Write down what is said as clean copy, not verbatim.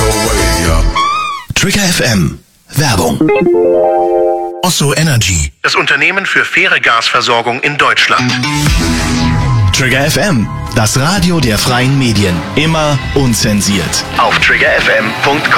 Trigger FM. Werbung. Osso Energy. Das Unternehmen für faire Gasversorgung in Deutschland. Trigger FM. Das Radio der freien Medien. Immer unzensiert. Auf triggerfm.com.